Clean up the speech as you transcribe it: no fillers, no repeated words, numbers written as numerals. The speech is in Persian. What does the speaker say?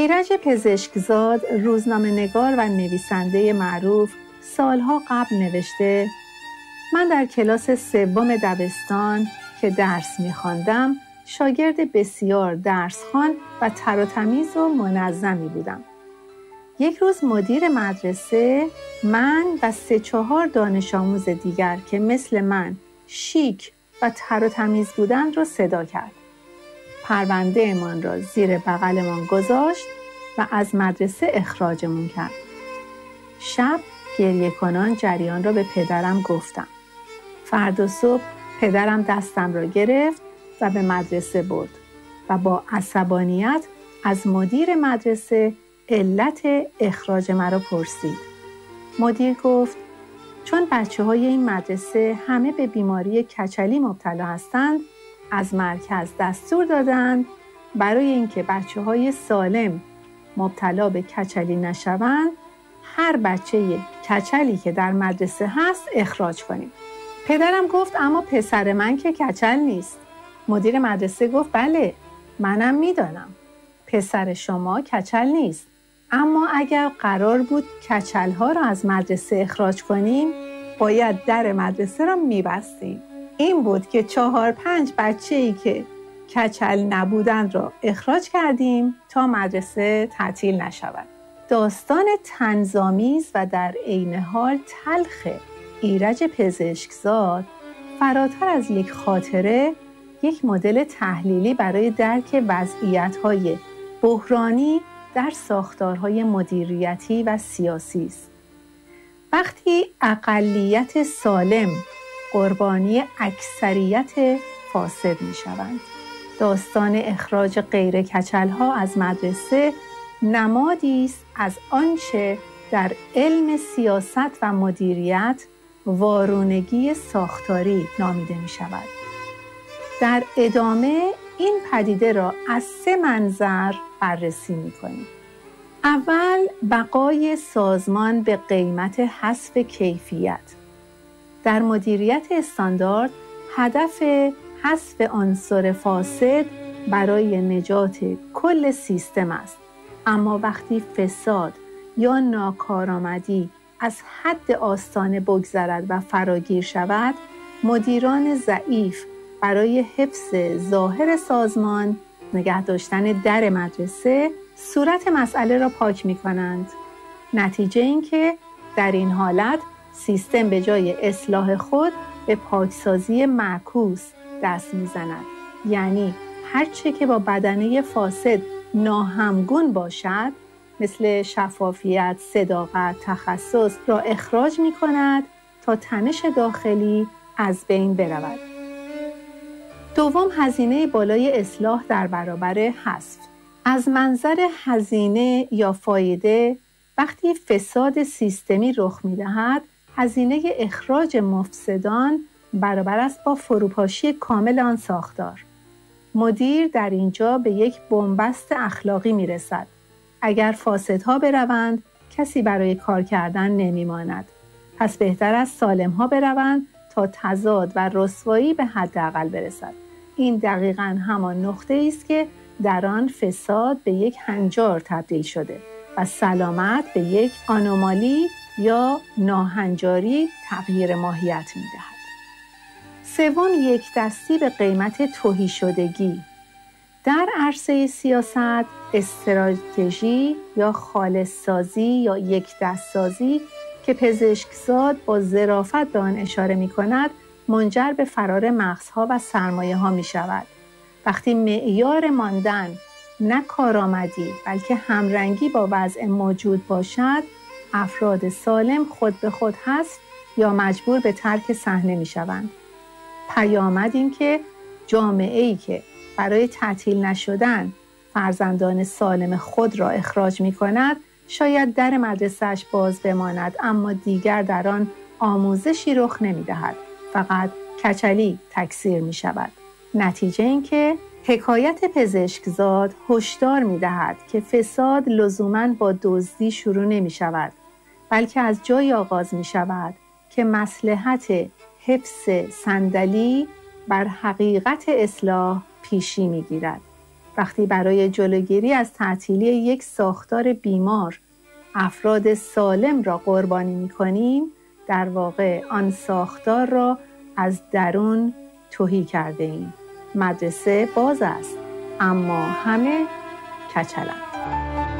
ایرج پزشکزاد، روزنامه‌نگار و نویسنده معروف، سالها قبل نوشته: من در کلاس سوم دبستان که درس می‌خواندم، شاگرد بسیار درس‌خوان و تر و تمیز و منظمی بودم. یک روز مدیر مدرسه من و 3-4 دانش آموز دیگر که مثل من شیک و تر و تمیز بودند را صدا کرد. پرونده من را زیر بغلمان گذاشت و از مدرسه اخراجمون کرد. شب گریه کنان جریان را به پدرم گفتم. فردا صبح پدرم دستم را گرفت و به مدرسه برد و با عصبانیت از مدیر مدرسه علت اخراج مرا پرسید. مدیر گفت: چون بچه‌های این مدرسه همه به بیماری کچلی مبتلا هستند، از مرکز دستور دادند برای اینکه بچه‌های سالم مبتلا به کچلی نشوند، هر بچه کچلی که در مدرسه هست اخراج کنیم. پدرم گفت: اما پسر من که کچل نیست. مدیر مدرسه گفت: بله، منم میدانم پسر شما کچل نیست، اما اگر قرار بود کچل‌ها را از مدرسه اخراج کنیم، باید در مدرسه را می‌بستیم. این بود که 4-5 بچه‌ای که کچل نبودند را اخراج کردیم تا مدرسه تعطیل نشود. داستان طنزآمیز و در عین حال تلخ ایرج پزشکزاد فراتر از یک خاطره، یک مدل تحلیلی برای درک وضعیت‌های بحرانی در ساختارهای مدیریتی و سیاسی است. وقتی اقلیت سالم قربانی اکثریت فاسد می‌شوند، داستان اخراج غیر کچل‌ها از مدرسه نمادی است از آنچه در علم سیاست و مدیریت وارونگی ساختاری نامیده می‌شود. در ادامه این پدیده را از 3 منظر بررسی می‌کنیم. اول، بقای سازمان به قیمت حذف کیفیت. در مدیریت استاندارد، هدف حذف عنصر فاسد برای نجات کل سیستم است. اما وقتی فساد یا ناکارآمدی از حد آستانه بگذرد و فراگیر شود، مدیران ضعیف برای حفظ ظاهر سازمان، نگه داشتن در مدرسه، صورت مسئله را پاک می کنند. نتیجه این که در این حالت سیستم به جای اصلاح خود به پاکسازی معکوس دست می زند. یعنی هرچه که با بدنه فاسد ناهمگون باشد، مثل شفافیت، صداقت، تخصص، را اخراج می کند تا تنش داخلی از بین برود. دوم، هزینه بالای اصلاح در برابر حذف. از منظر هزینه یا فایده، وقتی فساد سیستمی رخ می‌دهد، هزینه اخراج مفسدان برابر است با فروپاشی کامل آن ساختار. مدیر در اینجا به یک بنبست اخلاقی می‌رسد. اگر فاسدها بروند، کسی برای کار کردن نمی‌ماند. پس بهتر است سالم‌ها بروند تا تضاد و رسوایی به حداقل برسد. این دقیقاً همان نقطه‌ای است که در آن فساد به یک هنجار تبدیل شده و سلامت به یک آنومالی یا ناهنجاری تغییر ماهیت می‌دهد. سوم، یک دستی به قیمت تهی شدگی. در عرصه سیاست، استراتژی یا خالص‌سازی یا یک دست سازی که پزشکزاد با ظرافت به آن اشاره می‌کند، منجر به فرار مغزها و سرمایه‌ها می‌شود. وقتی معیار ماندن نه کارآمدی بلکه همرنگی با وضع موجود باشد، افراد سالم خود به خود حذف یا مجبور به ترک صحنه می‌شوند. پیامد این که جامعه‌ای که برای تعطیل نشدن فرزندان سالم خود را اخراج می‌کند، شاید در مدرسه‌اش باز بماند، اما دیگر در آن آموزشی رخ نمی‌دهد. فقط کچلی تکثیر می‌شود. نتیجه این که حکایت پزشکزاد هشدار می‌دهد که فساد لزوماً با دزدی شروع نمی‌شود، بلکه از جایی آغاز می‌شود که مصلحت حفظ صندلی بر حقیقت اصلاح پیشی می‌گیرد. وقتی برای جلوگیری از تعطیلی یک ساختار بیمار افراد سالم را قربانی می‌کنیم، در واقع آن ساختار را از درون تهی کرده ایم. مدرسه باز است، اما همه کچلند.